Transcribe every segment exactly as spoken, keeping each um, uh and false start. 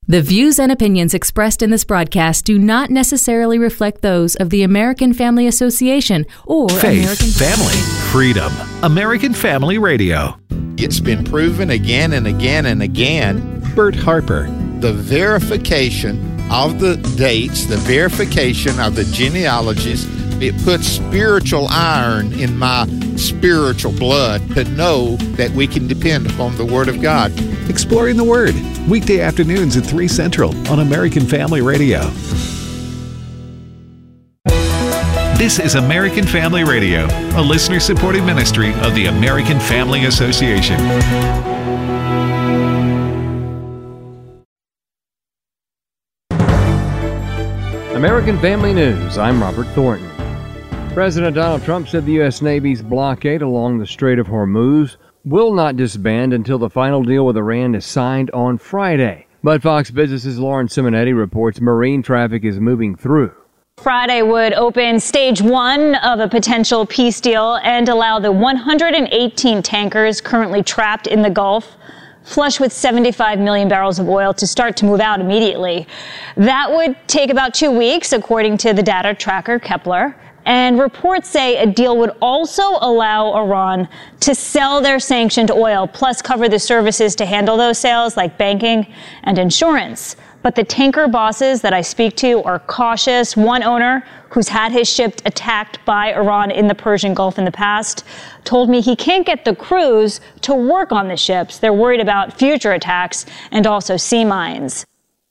The views and opinions expressed in this broadcast do not necessarily reflect those of the American Family Association or Faith, American family, freedom. American Family Radio. It's been proven again and again and again. Bert Harper. The verification of the dates, the verification of the genealogies, it puts spiritual iron in my spiritual blood to know that we can depend upon the Word of God. Exploring the Word, weekday afternoons at three Central on American Family Radio. This is American Family Radio, a listener-supported ministry of the American Family Association. American Family News, I'm Robert Thornton. President Donald Trump said the U S. Navy's blockade along the Strait of Hormuz will not disband until the final deal with Iran is signed on Friday. But Fox Business's Lauren Simonetti reports marine traffic is moving through. Friday would open stage one of a potential peace deal and allow the one hundred eighteen tankers currently trapped in the Gulf, flush with seventy-five million barrels of oil, to start to move out immediately. That would take about two weeks, according to the data tracker Kepler. And reports say a deal would also allow Iran to sell their sanctioned oil, plus cover the services to handle those sales, like banking and insurance. But the tanker bosses that I speak to are cautious. One owner, who's had his ship attacked by Iran in the Persian Gulf in the past, told me he can't get the crews to work on the ships. They're worried about future attacks and also sea mines.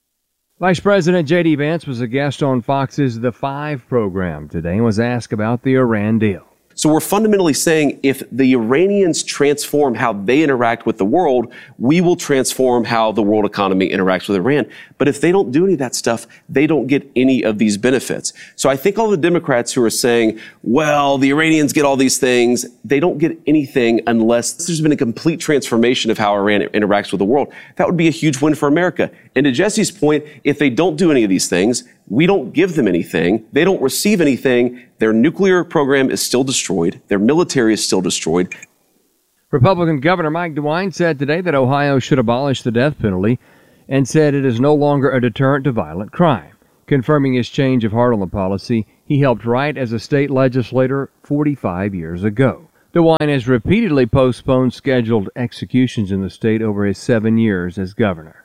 Vice President J D. Vance was a guest on Fox's The Five program today and was asked about the Iran deal. So we're fundamentally saying if the Iranians transform how they interact with the world, we will transform how the world economy interacts with Iran. But if they don't do any of that stuff, they don't get any of these benefits. So I think all the Democrats who are saying, well, the Iranians get all these things, they don't get anything unless there's been a complete transformation of how Iran interacts with the world. That would be a huge win for America. And to Jesse's point, if they don't do any of these things, we don't give them anything, they don't receive anything, their nuclear program is still destroyed, their military is still destroyed. Republican Governor Mike DeWine said today that Ohio should abolish the death penalty and said it is no longer a deterrent to violent crime. Confirming his change of heart on the policy he helped write as a state legislator forty-five years ago. DeWine has repeatedly postponed scheduled executions in the state over his seven years as governor.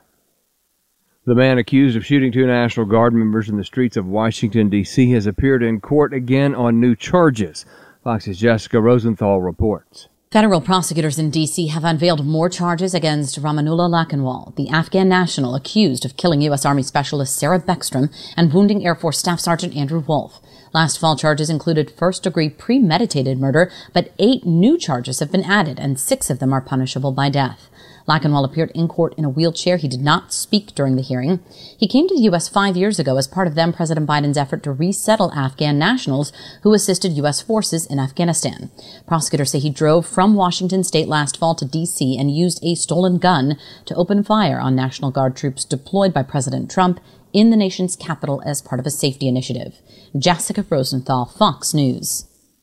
The man accused of shooting two National Guard members in the streets of Washington, D C has appeared in court again on new charges. Fox's Jessica Rosenthal reports. Federal prosecutors in D C have unveiled more charges against Rahmanullah Lakhanwal, the Afghan national accused of killing U S. Army Specialist Sarah Beckstrom and wounding Air Force Staff Sergeant Andrew Wolf. Last fall, charges included first-degree premeditated murder, but eight new charges have been added, and six of them are punishable by death. Lakhanwal appeared in court in a wheelchair. He did not speak during the hearing. He came to the U S five years ago as part of then President Biden's effort to resettle Afghan nationals who assisted U S forces in Afghanistan. Prosecutors say he drove from Washington state last fall to D C and used a stolen gun to open fire on National Guard troops deployed by President Trump in the nation's capital as part of a safety initiative. Jessica Rosenthal, Fox News.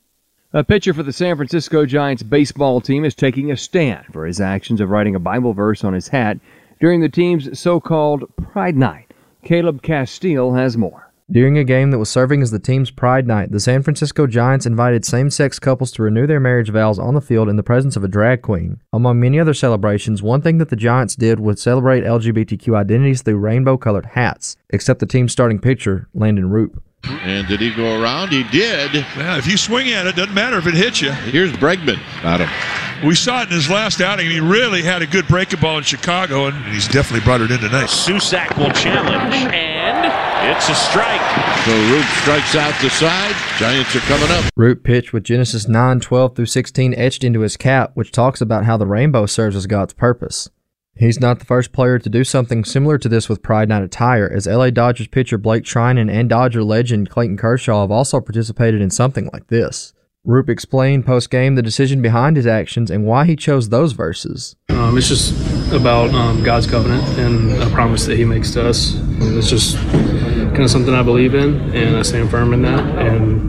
A pitcher for the San Francisco Giants baseball team is taking a stand for his actions of writing a Bible verse on his hat during the team's so-called Pride Night. Caleb Castile has more. During a game that was serving as the team's Pride Night, the San Francisco Giants invited same-sex couples to renew their marriage vows on the field in the presence of a drag queen. Among many other celebrations, one thing that the Giants did was celebrate L G B T Q identities through rainbow-colored hats, except the team's starting pitcher, Landon Roop. And did he go around? He did. Well, if you swing at it, doesn't matter if it hits you. Here's Bregman. Got him. We saw it in his last outing. He really had a good breaking ball in Chicago, and he's definitely brought it in tonight. Susac will challenge, and it's a strike. So Roop strikes out the side. Giants are coming up. Roop pitched with Genesis nine twelve through sixteen etched into his cap, which talks about how the rainbow serves as God's purpose. He's not the first player to do something similar to this with Pride Night attire, as L A Dodgers pitcher Blake Trinan and Dodger legend Clayton Kershaw have also participated in something like this. Roop explained post-game the decision behind his actions and why he chose those verses. Um, it's just about um, God's covenant and a promise that he makes to us. It's just kind of something I believe in, and I stand firm in that. And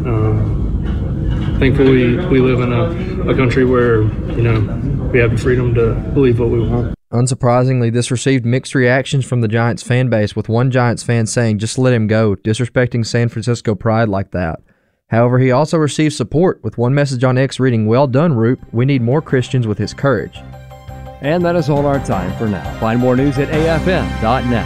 um, thankfully, we live in a, a country where, you know, we have the freedom to believe what we want. Unsurprisingly, this received mixed reactions from the Giants fan base, with one Giants fan saying, "Just let him go, disrespecting San Francisco pride like that." However, he also received support, with one message on X reading, "Well done, Roop. We need more Christians with his courage." And that is all our time for now. Find more news at A F M dot net.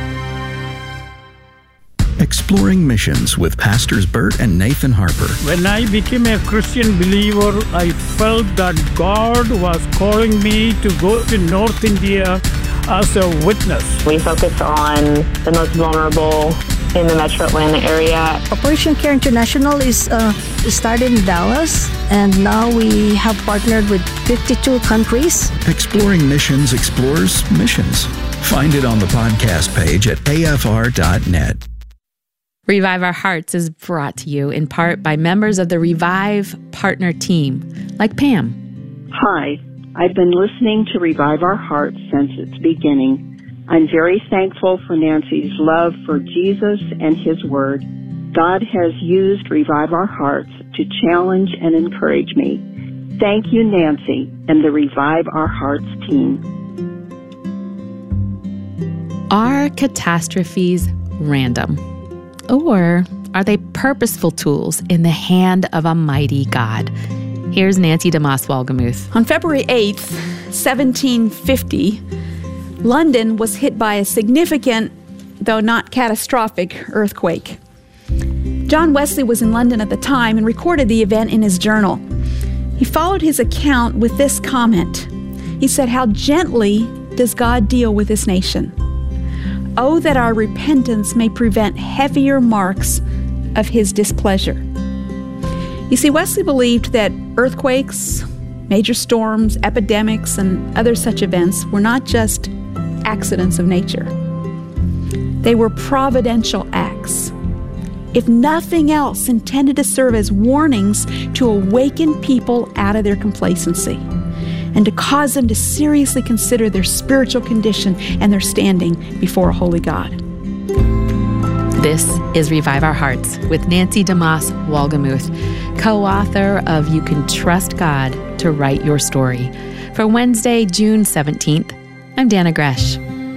Exploring Missions with Pastors Bert and Nathan Harper. When I became a Christian believer, I felt that God was calling me to go to North India as a witness. We focus on the most vulnerable in the Metro Atlanta area. Operation Care International is uh, started in Dallas, and now we have partnered with fifty-two countries. Exploring Missions explores missions. Find it on the podcast page at A F R dot net. Revive Our Hearts is brought to you in part by members of the Revive Partner Team, like Pam. Hi, I've been listening to Revive Our Hearts since its beginning. I'm very thankful for Nancy's love for Jesus and His Word. God has used Revive Our Hearts to challenge and encourage me. Thank you, Nancy, and the Revive Our Hearts team. Are catastrophes random? Or are they purposeful tools in the hand of a mighty God? Here's Nancy DeMoss Wolgemuth. On February eighth, seventeen fifty, London was hit by a significant, though not catastrophic, earthquake. John Wesley was in London at the time and recorded the event in his journal. He followed his account with this comment. He said, "How gently does God deal with this nation? Oh, that our repentance may prevent heavier marks of His displeasure." You see, Wesley believed that earthquakes, major storms, epidemics, and other such events were not just accidents of nature. They were providential acts, if nothing else, intended to serve as warnings to awaken people out of their complacency and to cause them to seriously consider their spiritual condition and their standing before a holy God. This is Revive Our Hearts with Nancy DeMoss Wolgemuth, co-author of You Can Trust God to Write Your Story. For Wednesday, June seventeenth, I'm Dana Gresh.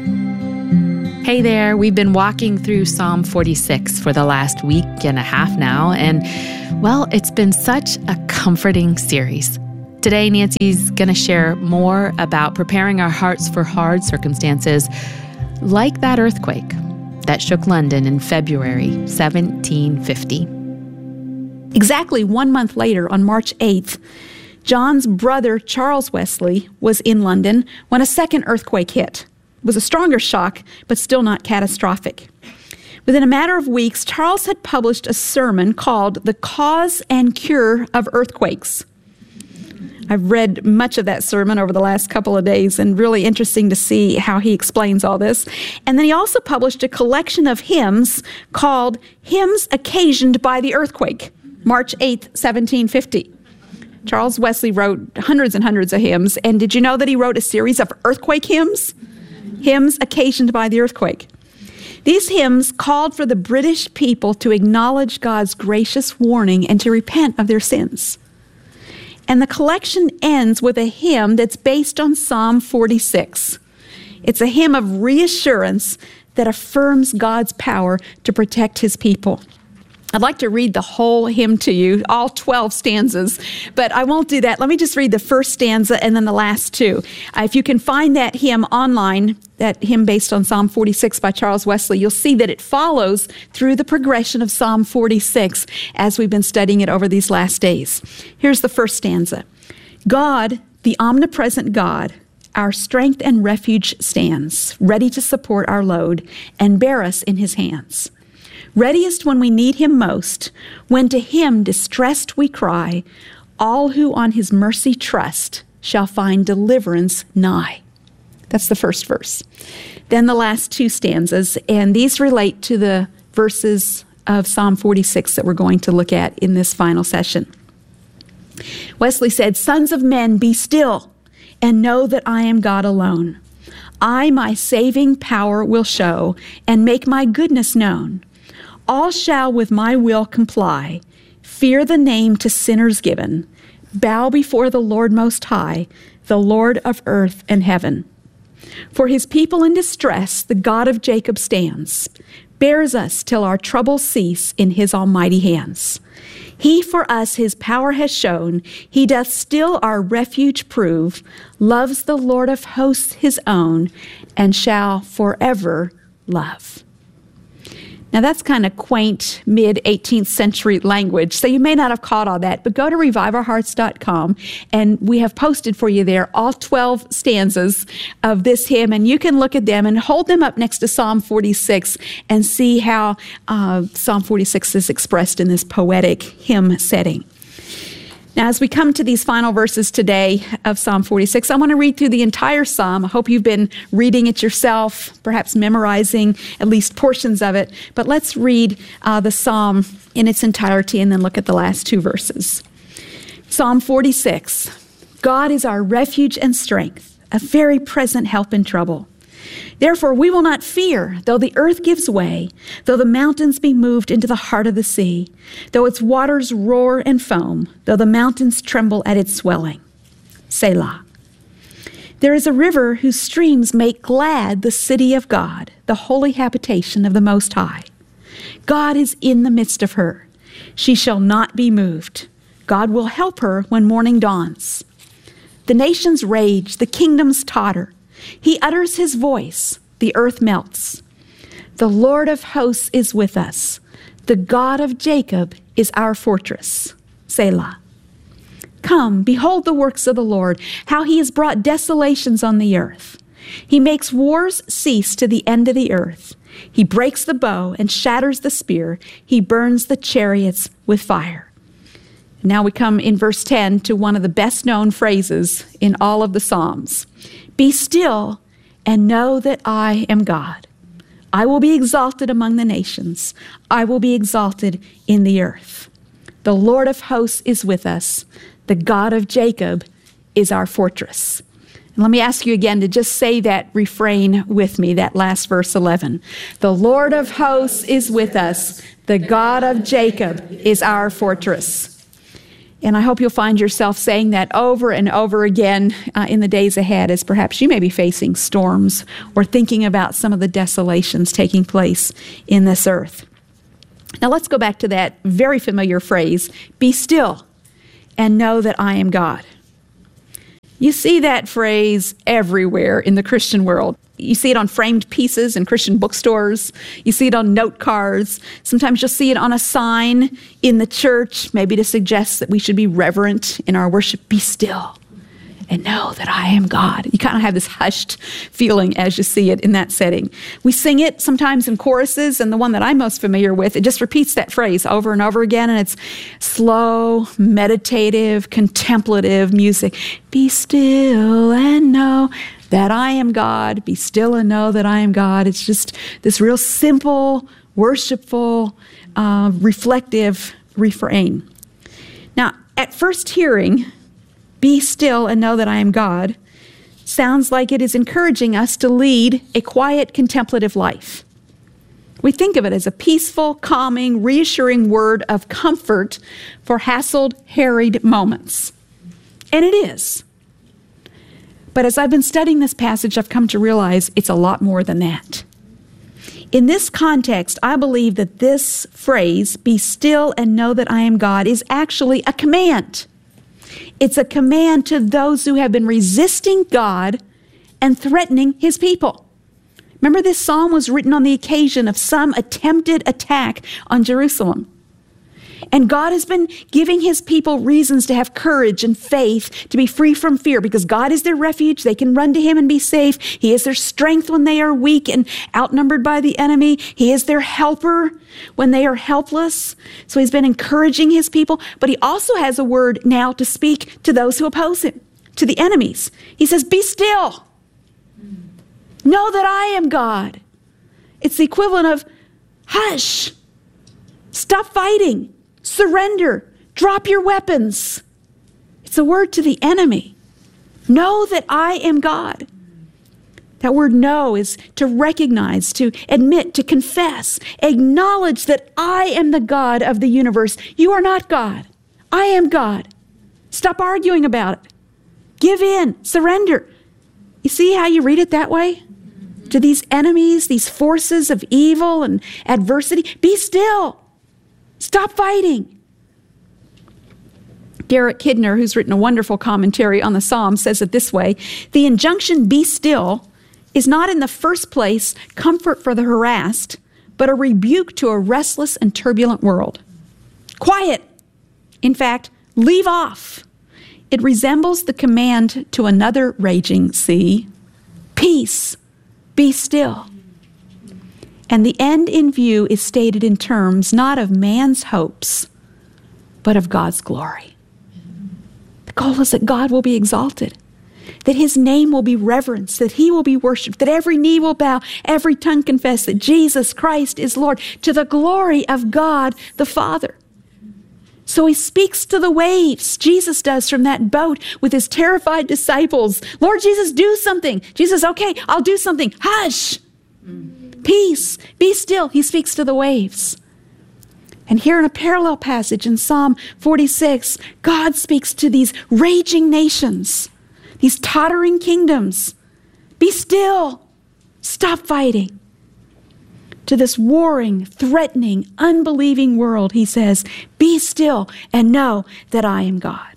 Hey there, we've been walking through Psalm forty-six for the last week and a half now, and, well, it's been such a comforting series. Today, Nancy's going to share more about preparing our hearts for hard circumstances like that earthquake that shook London in February seventeen fifty. Exactly one month later, on March eighth, John's brother, Charles Wesley, was in London when a second earthquake hit. It was a stronger shock, but still not catastrophic. Within a matter of weeks, Charles had published a sermon called The Cause and Cure of Earthquakes. I've read much of that sermon over the last couple of days, and really interesting to see how he explains all this. And then he also published a collection of hymns called Hymns Occasioned by the Earthquake, March eighth, seventeen fifty. Charles Wesley wrote hundreds and hundreds of hymns, and did you know that he wrote a series of earthquake hymns? Hymns occasioned by the earthquake. These hymns called for the British people to acknowledge God's gracious warning and to repent of their sins. And the collection ends with a hymn that's based on Psalm forty-six. It's a hymn of reassurance that affirms God's power to protect His people. I'd like to read the whole hymn to you, all twelve stanzas, but I won't do that. Let me just read the first stanza and then the last two. Uh, if you can find that hymn online, that hymn based on Psalm forty-six by Charles Wesley, you'll see that it follows through the progression of Psalm forty-six as we've been studying it over these last days. Here's the first stanza. God, the omnipresent God, our strength and refuge stands, ready to support our load and bear us in His hands. Readiest when we need Him most, when to Him distressed we cry, all who on His mercy trust shall find deliverance nigh. That's the first verse. Then the last two stanzas, and these relate to the verses of Psalm forty-six that we're going to look at in this final session. Wesley said, "Sons of men, be still, and know that I am God alone. I my saving power will show, and make my goodness known. All shall with my will comply, fear the name to sinners given, bow before the Lord Most High, the Lord of earth and heaven. For his people in distress, the God of Jacob stands, bears us till our troubles cease in his almighty hands. He for us his power has shown, he doth still our refuge prove, loves the Lord of hosts his own, and shall forever love. Now that's kind of quaint mid-eighteenth century language, so you may not have caught all that, but go to revive our hearts dot com and we have posted for you there all twelve stanzas of this hymn, and you can look at them and hold them up next to Psalm forty-six and see how uh, Psalm forty-six is expressed in this poetic hymn setting. Now, as we come to these final verses today of Psalm forty-six, I want to read through the entire psalm. I hope you've been reading it yourself, perhaps memorizing at least portions of it. But let's read uh, the psalm in its entirety and then look at the last two verses. Psalm forty-six, God is our refuge and strength, a very present help in trouble. Therefore, we will not fear, though the earth gives way, though the mountains be moved into the heart of the sea, though its waters roar and foam, though the mountains tremble at its swelling. Selah. There is a river whose streams make glad the city of God, the holy habitation of the Most High. God is in the midst of her. She shall not be moved. God will help her when morning dawns. The nations rage, the kingdoms totter. He utters his voice, the earth melts. The Lord of hosts is with us. The God of Jacob is our fortress. Selah. Come, behold the works of the Lord, how he has brought desolations on the earth. He makes wars cease to the end of the earth. He breaks the bow and shatters the spear. He burns the chariots with fire. Now we come in verse ten to one of the best known phrases in all of the Psalms. Be still and know that I am God. I will be exalted among the nations. I will be exalted in the earth. The Lord of hosts is with us. The God of Jacob is our fortress. And let me ask you again to just say that refrain with me, that last verse eleven. The Lord of hosts is with us. The God of Jacob is our fortress. And I hope you'll find yourself saying that over and over again uh, in the days ahead, as perhaps you may be facing storms or thinking about some of the desolations taking place in this earth. Now let's go back to that very familiar phrase, be still and know that I am God. You see that phrase everywhere in the Christian world. You see it on framed pieces in Christian bookstores. You see it on note cards. Sometimes you'll see it on a sign in the church, maybe to suggest that we should be reverent in our worship. Be still and know that I am God. You kind of have this hushed feeling as you see it in that setting. We sing it sometimes in choruses, and the one that I'm most familiar with, it just repeats that phrase over and over again, and it's slow, meditative, contemplative music. Be still and know that I am God. Be still and know that I am God. It's just this real simple, worshipful, uh, reflective refrain. Now, at first hearing, be still and know that I am God, sounds like it is encouraging us to lead a quiet, contemplative life. We think of it as a peaceful, calming, reassuring word of comfort for hassled, harried moments. And it is. But as I've been studying this passage, I've come to realize it's a lot more than that. In this context, I believe that this phrase, be still and know that I am God, is actually a command. It's a command to those who have been resisting God and threatening his people. Remember, this psalm was written on the occasion of some attempted attack on Jerusalem. And God has been giving his people reasons to have courage and faith, to be free from fear, because God is their refuge. They can run to him and be safe. He is their strength when they are weak and outnumbered by the enemy. He is their helper when they are helpless. So he's been encouraging his people, but he also has a word now to speak to those who oppose him, to the enemies. He says, be still. Know that I am God. It's the equivalent of hush. Stop fighting. Surrender. Drop your weapons. It's a word to the enemy. Know that I am God. That word know is to recognize, to admit, to confess, acknowledge that I am the God of the universe. You are not God. I am God. Stop arguing about it. Give in. Surrender. You see how you read it that way? To these enemies, these forces of evil and adversity, be still. Stop fighting. Derek Kidner, who's written a wonderful commentary on the Psalm, says it this way: the injunction, be still, is not in the first place comfort for the harassed, but a rebuke to a restless and turbulent world. Quiet. In fact, leave off. It resembles the command to another raging sea: peace, be still. And the end in view is stated in terms not of man's hopes, but of God's glory. The goal is that God will be exalted, that his name will be reverenced, that he will be worshiped, that every knee will bow, every tongue confess that Jesus Christ is Lord, to the glory of God the Father. So he speaks to the waves, Jesus does, from that boat with his terrified disciples. Lord Jesus, do something. Jesus, okay, I'll do something. Hush. Peace, be still. He speaks to the waves. And here in a parallel passage in Psalm forty-six, God speaks to these raging nations, these tottering kingdoms. Be still. Stop fighting. To this warring, threatening, unbelieving world, he says, be still and know that I am God.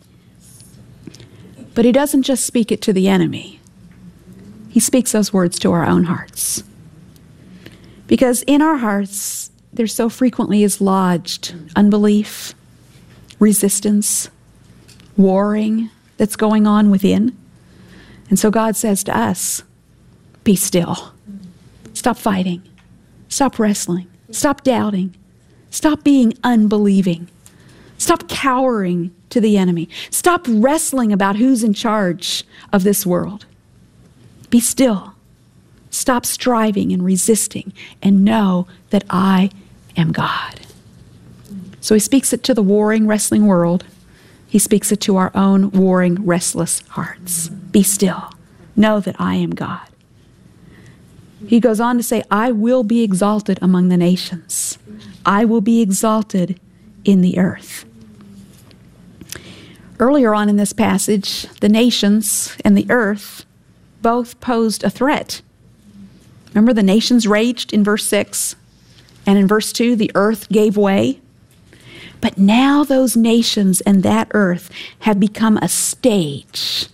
But he doesn't just speak it to the enemy. He speaks those words to our own hearts. Because in our hearts, there so frequently is lodged unbelief, resistance, warring that's going on within. And so God says to us, be still. Stop fighting. Stop wrestling. Stop doubting. Stop being unbelieving. Stop cowering to the enemy. Stop wrestling about who's in charge of this world. Be still. Stop striving and resisting and know that I am God. So he speaks it to the warring, wrestling world. He speaks it to our own warring, restless hearts. Be still. Know that I am God. He goes on to say, I will be exalted among the nations. I will be exalted in the earth. Earlier on in this passage, the nations and the earth both posed a threat. Remember, the nations raged in verse six, and in verse two, the earth gave way. But now those nations and that earth have become a stage